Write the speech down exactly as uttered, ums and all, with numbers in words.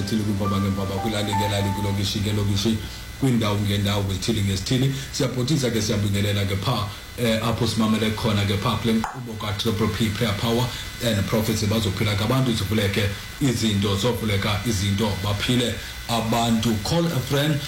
ezithile kwimpaba ngempaba kwilali ngelali kwilokishi ngelokishi kwindawo ngendawo kwizithili ngezithili siyabhothisa ke siyabingelela ke pha eh apho simamele khona ke pha kule nkqubo ka Triple P Prayer Power and Prophets bazophila kabantu zivuleke izinto zovuleka izinto baphile abantu. Call a friend